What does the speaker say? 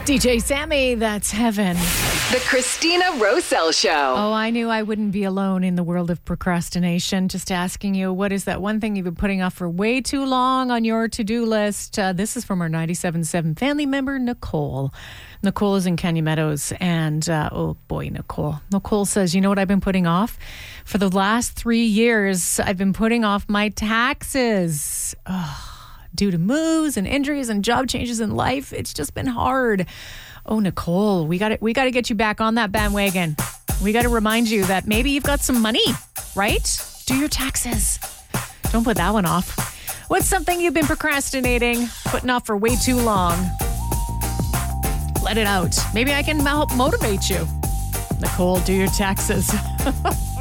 DJ Sammy, that's heaven. The Christina Roselle Show. Oh, I knew I wouldn't be alone in the world of procrastination. Just asking you, what is that one thing you've been putting off for way too long on your to-do list? This is from our 97.7 family member, Nicole. Nicole is in Canyon Meadows, and oh boy, Nicole. Nicole says, you know what I've been putting off? For the last 3 years, I've been putting off my taxes. Due to moves and injuries and job changes in life, it's just been hard. Oh, Nicole, we got to get you back on that bandwagon. We got to remind you that maybe you've got some money, right? Do your taxes. Don't put that one off. What's something you've been procrastinating, putting off for way too long? Let it out. Maybe I can help motivate you. Nicole, do your taxes.